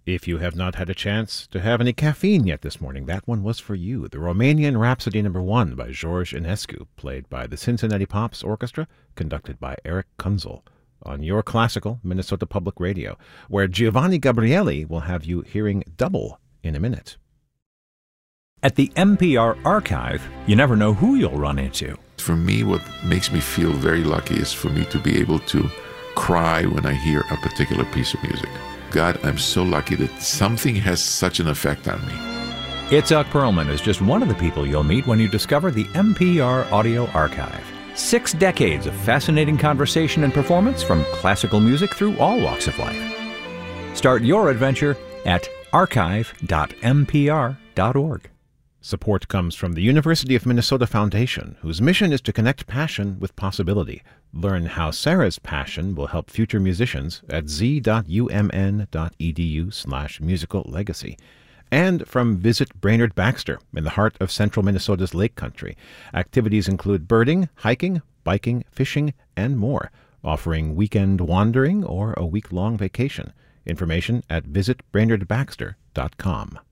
If you have not had a chance to have any caffeine yet this morning, that one was for you. The Romanian Rhapsody No. 1 by George Enescu, played by the Cincinnati Pops Orchestra, conducted by Eric Kunzel, on your classical Minnesota Public Radio, where Giovanni Gabrieli will have you hearing double in a minute. At the NPR Archive, you never know who you'll run into. For me, what makes me feel very lucky is for me to be able to cry when I hear a particular piece of music. God, I'm so lucky that something has such an effect on me. Itzhak Perlman is just one of the people you'll meet when you discover the NPR Audio Archive. 6 decades of fascinating conversation and performance from classical music through all walks of life. Start your adventure at archive.mpr.org. Support comes from the University of Minnesota Foundation, whose mission is to connect passion with possibility. Learn how Sarah's passion will help future musicians at z.umn.edu/musical legacy. And from Visit Brainerd Baxter in the heart of central Minnesota's Lake Country. Activities include birding, hiking, biking, fishing, and more, offering weekend wandering or a week-long vacation. Information at visitbrainerdbaxter.com.